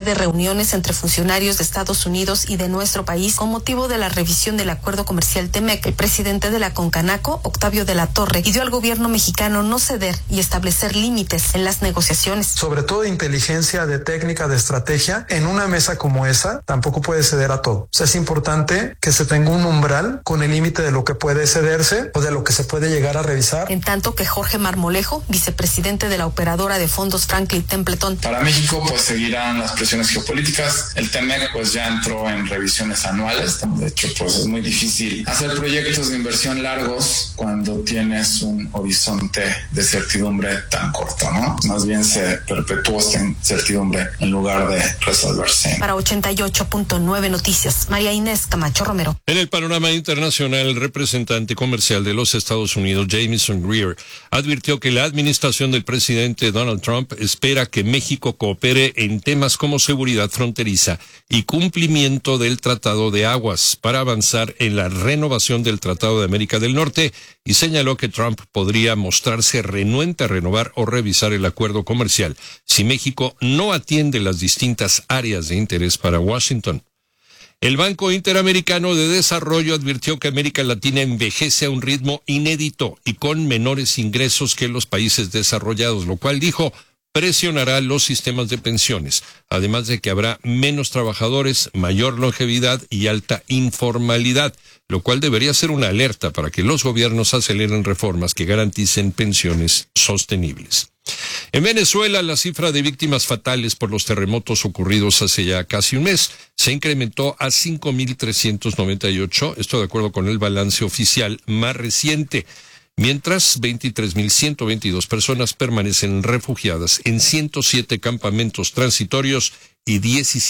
de reuniones entre funcionarios de Estados Unidos y de nuestro país con motivo de la revisión del acuerdo comercial TEMEC. El presidente de la CONCANACO, Octavio de la Torre, pidió al gobierno mexicano no ceder y establecer límites en las negociaciones. Sobre todo de inteligencia, de técnica, de estrategia, en una mesa como esa tampoco puede ceder a todo. O sea, es importante que se tenga un umbral con el límite de lo que puede cederse o de lo que se puede llegar a revisar. En tanto que Jorge Marmolejo, vicepresidente de la operadora de fondos Franklin Templeton. Para México, pues seguirán las presiones geopolíticas. El TEMEC, pues ya entró en revisiones anuales. De hecho, pues es muy difícil hacer proyectos de inversión largos cuando tienes un horizonte de certidumbre tan corto, ¿no? Más bien se perpetúa esta incertidumbre en lugar de resolverse. Para 88.9 Noticias, María Inés Camacho Romero. En el panorama internacional, el representante comercial de los Estados Unidos, Jamieson Greer, advirtió que la administración del presidente Donald Trump espera que México coopere en temas como seguridad fronteriza y cumplimiento del Tratado de Aguas para avanzar en la renovación del Tratado de América del Norte, y señaló que Trump podría mostrarse renuente a renovar o revisar el acuerdo comercial si México no atiende las distintas áreas de interés para Washington. El Banco Interamericano de Desarrollo advirtió que América Latina envejece a un ritmo inédito y con menores ingresos que los países desarrollados, lo cual, dijo, presionará los sistemas de pensiones, además de que habrá menos trabajadores, mayor longevidad y alta informalidad, lo cual debería ser una alerta para que los gobiernos aceleren reformas que garanticen pensiones sostenibles. En Venezuela, la cifra de víctimas fatales por los terremotos ocurridos hace ya casi un mes se incrementó a 5.398, esto de acuerdo con el balance oficial más reciente, mientras 23.122 personas permanecen refugiadas en 107 campamentos transitorios y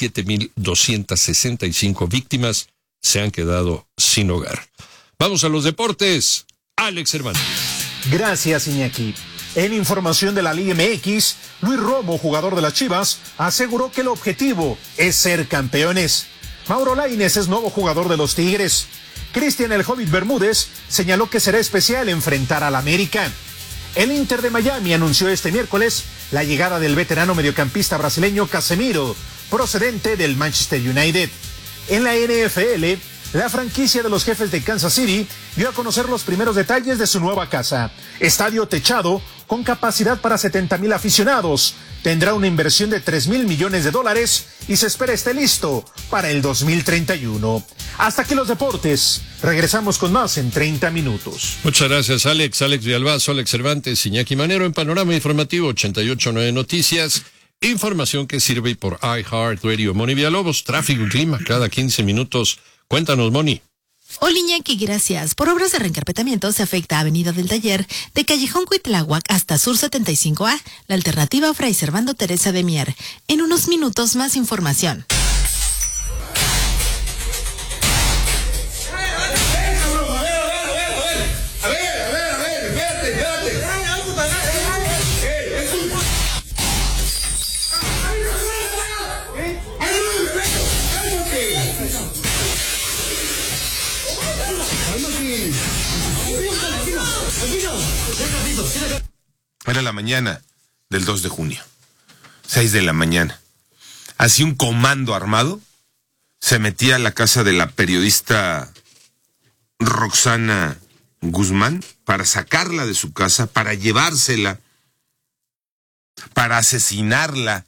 17.265 víctimas se han quedado sin hogar. Vamos a los deportes. Alex Cervantes. Gracias, Iñaki. En información de la Liga MX, Luis Romo, jugador de las Chivas, aseguró que el objetivo es ser campeones. Mauro Lainez es nuevo jugador de los Tigres. Cristian El Hobbit Bermúdez señaló que será especial enfrentar al América. El Inter de Miami anunció este miércoles la llegada del veterano mediocampista brasileño Casemiro, procedente del Manchester United. En la NFL, la franquicia de los Jefes de Kansas City dio a conocer los primeros detalles de su nueva casa. Estadio techado con capacidad para 70,000 aficionados. Tendrá una inversión de $3,000 millones y se espera esté listo para el 2031. Hasta aquí los deportes. Regresamos con más en 30 minutos. Muchas gracias, Alex. Alex Villalbazo, Alex Cervantes, Iñaki Manero en Panorama Informativo 88.9 Noticias. Información que sirve por iHeartRadio. Moni Villalobos, tráfico y clima cada 15 minutos. Cuéntanos, Moni. Hola, Iñaki, gracias. Por obras de reencarpetamiento se afecta Avenida del Taller de Callejón Cuitláhuac hasta Sur 75A, la alternativa Fray Servando Teresa de Mier. En unos minutos más información. Era la mañana del 2 de junio, 6 de la mañana. Así un comando armado se metía a la casa de la periodista Roxana Guzmán para sacarla de su casa, para llevársela, para asesinarla.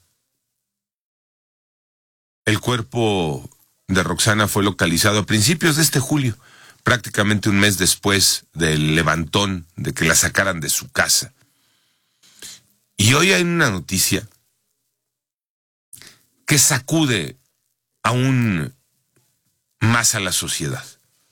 El cuerpo de Roxana fue localizado a principios de este julio, prácticamente un mes después del levantón de que la sacaran de su casa. Y hoy hay una noticia que sacude aún más a la sociedad.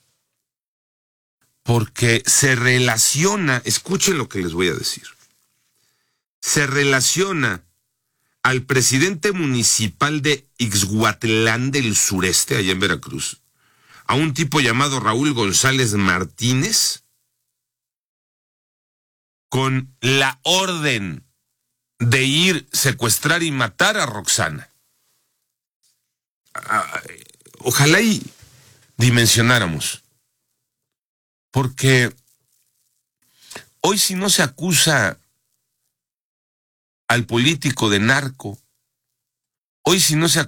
Porque se relaciona, escuchen lo que les voy a decir, se relaciona al presidente municipal de Ixhuatlán del Sureste, allá en Veracruz, a un tipo llamado Raúl González Martínez, con la orden de ir, secuestrar y matar a Roxana. Ojalá y dimensionáramos, porque hoy si no se acusa al político de narco, hoy si no se